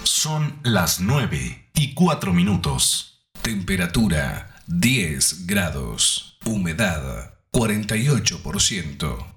Son las 9:04. Temperatura 10 grados. Humedad 48%.